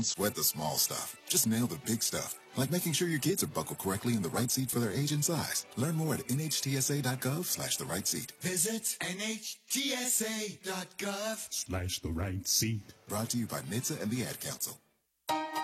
Don't sweat the small stuff. Just nail the big stuff, like making sure your kids are buckled correctly in the right seat for their age and size. Learn more at nhtsa.gov/the right seat. Visit nhtsa.gov/the right seat. Brought to you by NHTSA and the Ad Council.